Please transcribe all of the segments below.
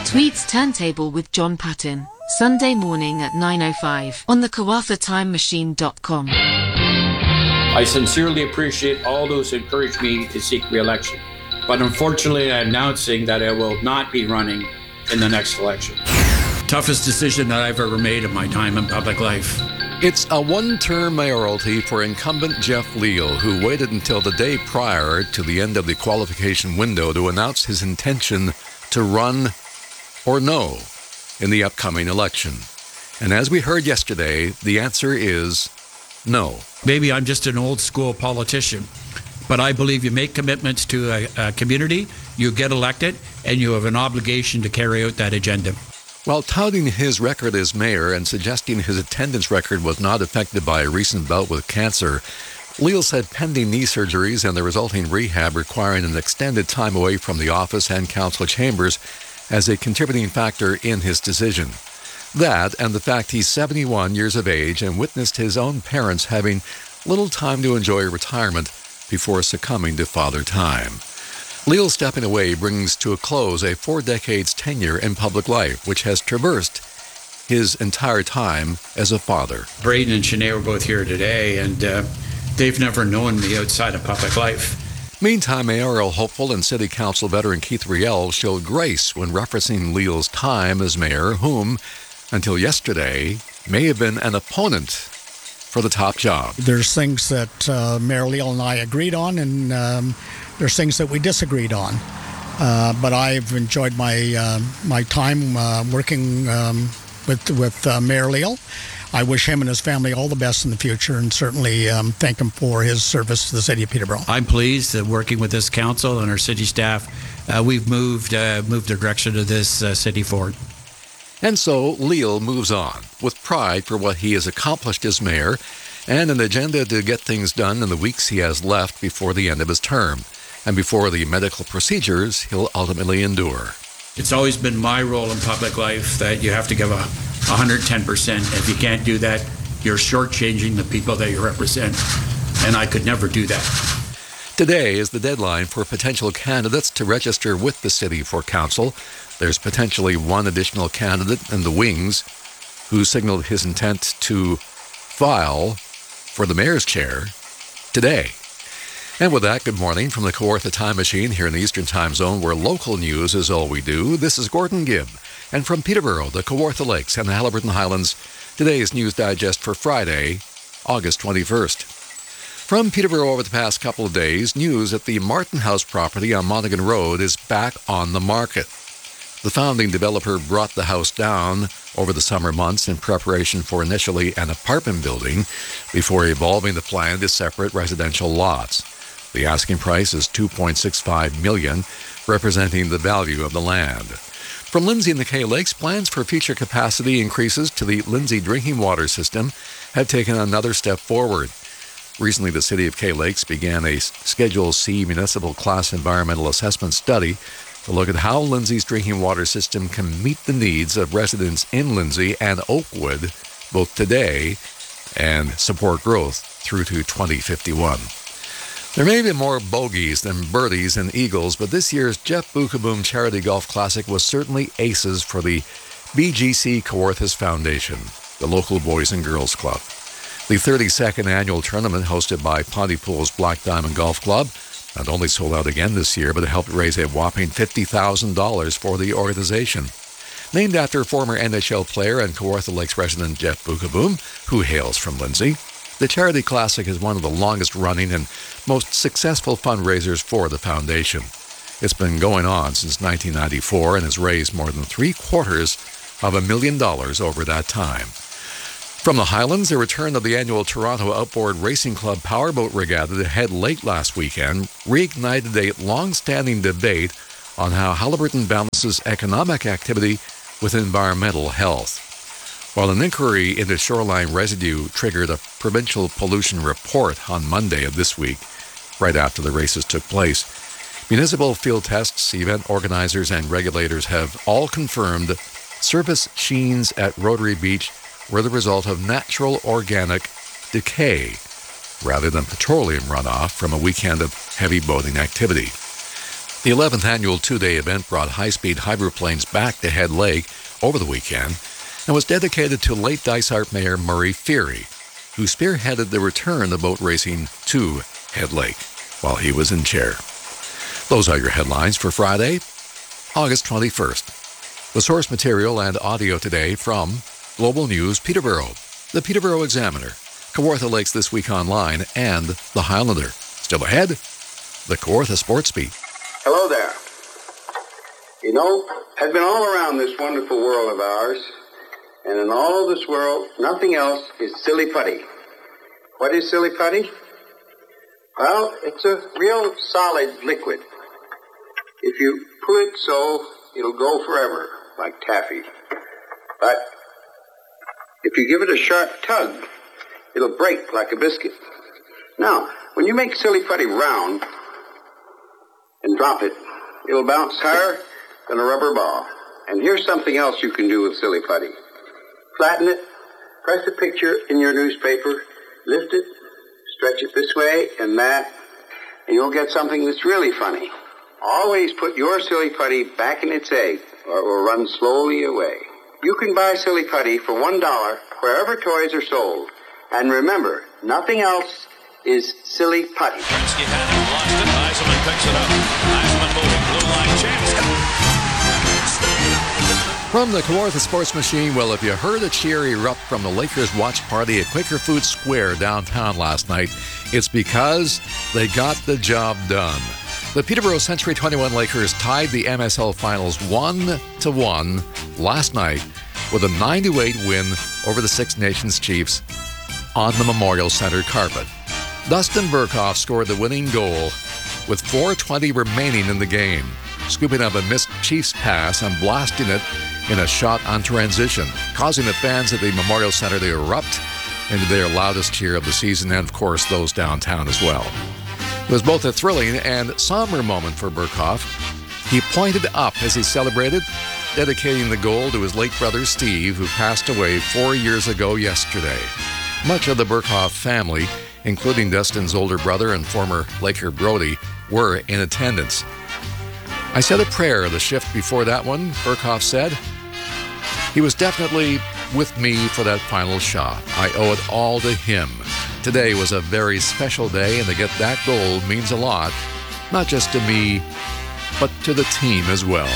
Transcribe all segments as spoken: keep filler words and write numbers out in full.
Tweed's Turntable with John Patton, Sunday morning at nine oh five on the Kawartha Time Machine dot com. I sincerely appreciate all those who encouraged me to seek re-election, but unfortunately I'm announcing that I will not be running in the next election. Toughest decision that I've ever made in my time in public life. It's a one-term mayoralty for incumbent Jeff Leal, who waited until the day prior to the end of the qualification window to announce his intention to run or no in the upcoming election. And as we heard yesterday, the answer is no. Maybe I'm just an old school politician, but I believe you make commitments to a, a community, you get elected, and you have an obligation to carry out that agenda. While touting his record as mayor and suggesting his attendance record was not affected by a recent bout with cancer, Leal said pending knee surgeries and the resulting rehab requiring an extended time away from the office and council chambers as a contributing factor in his decision. That and the fact he's seventy-one years of age and witnessed his own parents having little time to enjoy retirement before succumbing to father time. Leal stepping away brings to a close a four decades tenure in public life, which has traversed his entire time as a father. Braden and Sinead were both here today, and uh, they've never known me outside of public life. Meantime, mayoral hopeful and city council veteran Keith Riel showed grace when referencing Leal's time as mayor, whom, until yesterday, may have been an opponent for the top job. There's things that uh, Mayor Leal and I agreed on, and um, there's things that we disagreed on. Uh, but I've enjoyed my uh, my time uh, working um, with with uh, Mayor Leal. I wish him and his family all the best in the future, and certainly um, thank him for his service to the city of Peterborough. I'm pleased that working with this council and our city staff, uh, we've moved uh, moved the direction of this uh, city forward. And so Leal moves on with pride for what he has accomplished as mayor and an agenda to get things done in the weeks he has left before the end of his term and before the medical procedures he'll ultimately endure. It's always been my role in public life that you have to give a one hundred ten percent. If you can't do that, you're shortchanging the people that you represent, and I could never do that. Today is the deadline for potential candidates to register with the city for council. There's potentially one additional candidate in the wings who signaled his intent to file for the mayor's chair today. And with that, good morning from the Kawartha Time Machine here in the Eastern Time Zone, where local news is all we do. This is Gordon Gibb. And from Peterborough, the Kawartha Lakes, and the Haliburton Highlands, today's News Digest for Friday, August twenty-first. From Peterborough over the past couple of days, news that the Martin House property on Monaghan Road is back on the market. The founding developer brought the house down over the summer months in preparation for initially an apartment building before evolving the plan to separate residential lots. The asking price is two point six five million dollars, representing the value of the land. From Lindsay and the Kay Lakes, plans for future capacity increases to the Lindsay drinking water system have taken another step forward. Recently, the City of Kay Lakes began a Schedule C municipal class environmental assessment study to look at how Lindsay's drinking water system can meet the needs of residents in Lindsay and Oakwood both today and support growth through to twenty fifty-one. There may be more bogeys than birdies and eagles, but this year's Jeff Beukeboom Charity Golf Classic was certainly aces for the B G C Kawarthas Foundation, the local Boys and Girls Club. The thirty-second annual tournament, hosted by Pontypool's Black Diamond Golf Club, not only sold out again this year, but it helped raise a whopping fifty thousand dollars for the organization. Named after former N H L player and Kawartha Lakes resident Jeff Beukeboom, who hails from Lindsay, the Charity Classic is one of the longest-running and most successful fundraisers for the foundation. It's been going on since nineteen ninety-four and has raised more than three-quarters of a million dollars over that time. From the Highlands, the return of the annual Toronto Outboard Racing Club Powerboat Regatta to head late last weekend reignited a long-standing debate on how Haliburton balances economic activity with environmental health. While an inquiry into shoreline residue triggered a provincial pollution report on Monday of this week, right after the races took place, municipal field tests, event organizers, and regulators have all confirmed surface sheens at Rotary Beach were the result of natural organic decay rather than petroleum runoff from a weekend of heavy boating activity. The eleventh annual two-day event brought high-speed hydroplanes back to Head Lake over the weekend and was dedicated to late Dysart Mayor Murray Feary, who spearheaded the return of boat racing to Head Lake while he was in chair. Those are your headlines for Friday, August twenty-first. The source material and audio today from Global News Peterborough, the Peterborough Examiner, Kawartha Lakes This Week Online, and The Highlander. Still ahead, the Kawartha Sports Beat. Hello there. You know, I've been all around this wonderful world of ours, and in all of this world, nothing else is silly putty. What is silly putty? Well, it's a real solid liquid. If you pull it so, it'll go forever, like taffy. But if you give it a sharp tug, it'll break like a biscuit. Now, when you make silly putty round and drop it, it'll bounce higher than a rubber ball. And here's something else you can do with silly putty. Flatten it, press a picture in your newspaper, lift it, stretch it this way and that, and you'll get something that's really funny. Always put your silly putty back in its egg, or it will run slowly away. You can buy silly putty for one dollar wherever toys are sold. And remember, nothing else is silly putty. Gretzky had it, lost it. Eisenman picks it up. Eisenman moving, blue line chance. From the Kawartha Sports Machine, well, if you heard a cheer erupt from the Lakers watch party at Quaker Food Square downtown last night, it's because they got the job done. The Peterborough Century twenty-one Lakers tied the M S L Finals one to one last night with a nine to eight win over the Six Nations Chiefs on the Memorial Centre carpet. Dustin Burkhoff scored the winning goal with four twenty remaining in the game, scooping up a missed Chiefs pass and blasting it in a shot on transition, causing the fans at the Memorial Centre to erupt into their loudest cheer of the season, and of course those downtown as well. It was both a thrilling and somber moment for Burkhoff. He pointed up as he celebrated, dedicating the goal to his late brother Steve, who passed away four years ago yesterday. Much of the Burkhoff family, including Dustin's older brother and former Laker Brody, were in attendance. I said a prayer the shift before that one, Burkhoff said. He was definitely with me for that final shot. I owe it all to him. Today was a very special day, and to get that goal means a lot, not just to me, but to the team as well.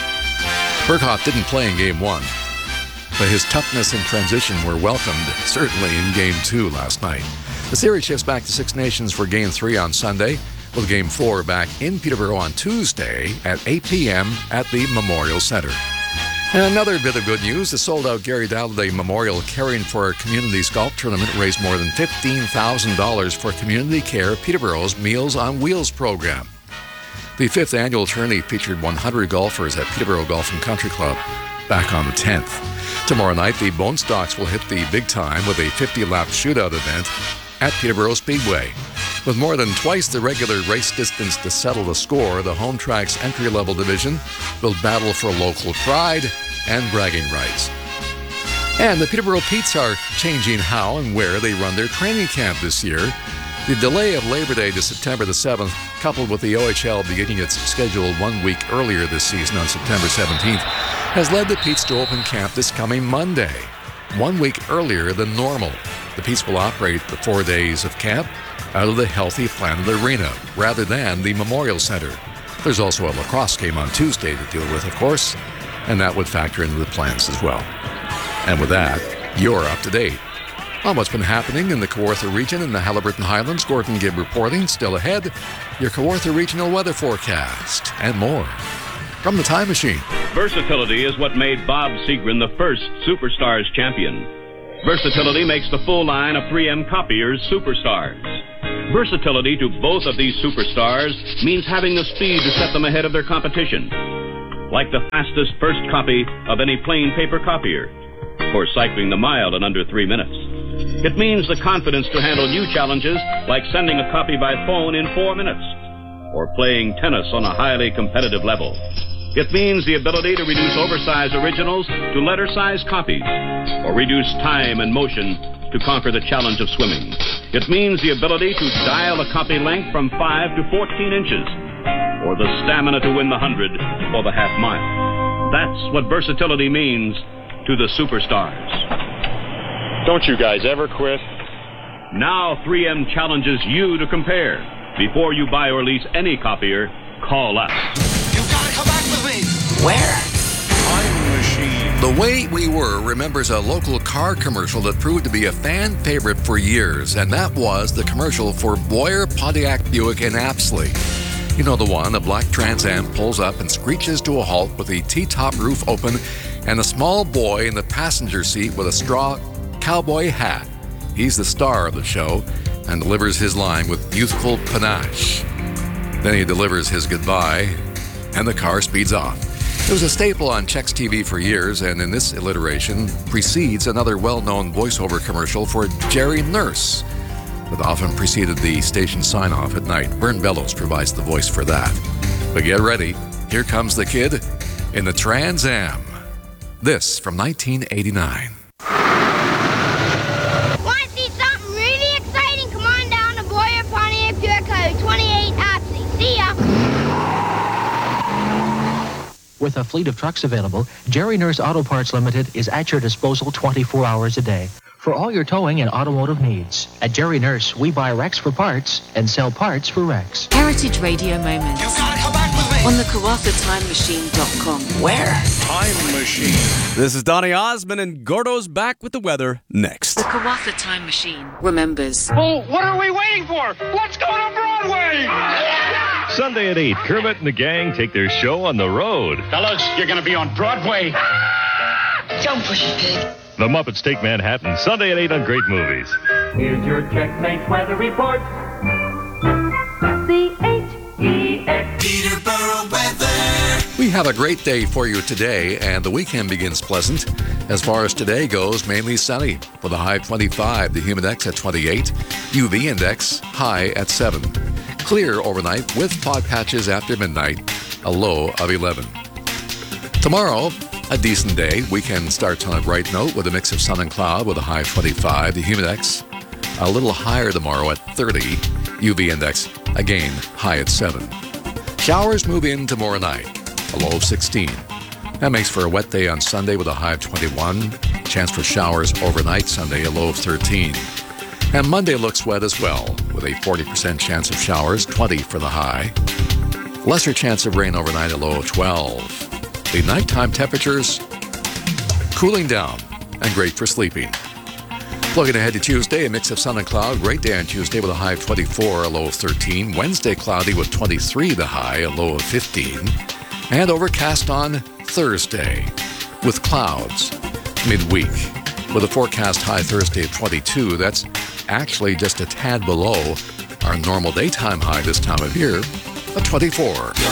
Burkhoff didn't play in Game one, but his toughness and transition were welcomed, certainly in Game two last night. The series shifts back to Six Nations for Game three on Sunday, with Game four back in Peterborough on Tuesday at eight p.m. at the Memorial Centre. And another bit of good news, the sold-out Gary Dowday Memorial Caring for Communities Golf Tournament raised more than fifteen thousand dollars for Community Care Peterborough's Meals on Wheels program. The fifth annual tourney featured one hundred golfers at Peterborough Golf and Country Club back on the tenth. Tomorrow night, the Bone Stocks will hit the big time with a fifty-lap shootout event at Peterborough Speedway. With more than twice the regular race distance to settle the score, the Home Track's entry-level division will battle for local pride and bragging rights. And the Peterborough Petes are changing how and where they run their training camp this year. The delay of Labor Day to September the seventh, coupled with the O H L beginning its schedule one week earlier this season on September seventeenth, has led the Petes to open camp this coming Monday, one week earlier than normal. The Petes will operate the four days of camp out of the Healthy Planet Arena rather than the Memorial Centre. There's also a lacrosse game on Tuesday to deal with, of course, and that would factor into the plans as well. And with that, you're up to date on what's been happening in the Kawartha region and the Haliburton Highlands. Gordon Gibb reporting. Still ahead, your Kawartha regional weather forecast and more from the Time Machine. Versatility is what made Bob Seagren the first Superstars champion. Versatility makes the full line of three M copiers Superstars. Versatility to both of these superstars means having the speed to set them ahead of their competition, like the fastest first copy of any plain paper copier, or cycling the mile in under three minutes. It means the confidence to handle new challenges like sending a copy by phone in four minutes, or playing tennis on a highly competitive level. It means the ability to reduce oversized originals to letter-sized copies, or reduce time and motion to conquer the challenge of swimming. It means the ability to dial a copy length from five to fourteen inches, or the stamina to win the hundred or the half mile. That's what versatility means to the superstars. Don't you guys ever quit? Now three M challenges you to compare. Before you buy or lease any copier, call us. You've got to come back with me. Where? Time Machine. The Way We Were remembers a local car commercial that proved to be a fan favorite for years, and that was the commercial for Boyer Pontiac Buick in Apsley. You know the one, the black Trans Am pulls up and screeches to a halt with the T-top roof open and a small boy in the passenger seat with a straw cowboy hat. He's the star of the show and delivers his line with youthful panache. Then he delivers his goodbye, and the car speeds off. It was a staple on Chex T V for years, and in this iteration precedes another well-known voiceover commercial for Jerry Nurse that often preceded the station sign-off at night. Vern Bellows provides the voice for that. But get ready. Here comes the kid in the Trans Am. This from nineteen eighty-nine. Want to see something really exciting? Come on down to Boyer Pontiac Buick Code twenty-eight Apsley. See ya! With a fleet of trucks available, Jerry Nurse Auto Parts Limited is at your disposal twenty-four hours a day for all your towing and automotive needs. At Jerry Nurse, we buy wrecks for parts and sell parts for wrecks. Heritage Radio Moments. You've got to come back with me. On the Kawatha Time Machine dot com. Where? Time Machine. This is Donny Osmond, and Gordo's back with the weather next. The Kawatha Time Machine remembers. Well, what are we waiting for? Let's go to Broadway! Sunday at eight, Kermit and the gang take their show on the road. Fellas, you're going to be on Broadway. Don't push it, pig. The Muppets Take Manhattan, Sunday at eight on Great Movies. Here's your Checkmate weather report. C H E X. Peterborough weather. We have a great day for you today, and the weekend begins pleasant. As far as today goes, mainly sunny, with a high twenty-five, the Humidex at twenty-eight, U V index high at seven. Clear overnight with fog patches after midnight, a low of eleven. Tomorrow, a decent day. Weekend starts on a bright note with a mix of sun and cloud with a high of twenty-five, the Humidex a little higher tomorrow at thirty, U V index again high at seven. Showers move in tomorrow night, a low of sixteen. That makes for a wet day on Sunday with a high of twenty-one. Chance for showers overnight Sunday, a low of thirteen. And Monday looks wet as well, with a forty percent chance of showers, twenty for the high. Lesser chance of rain overnight, a low of twelve. The nighttime temperatures cooling down and great for sleeping. Looking ahead to Tuesday, a mix of sun and cloud. Great day on Tuesday with a high of twenty-four, a low of thirteen. Wednesday cloudy with twenty-three the high, a low of fifteen. And overcast on Thursday with clouds midweek. With a forecast high Thursday of twenty-two, that's actually just a tad below our normal daytime high this time of year, of twenty-four.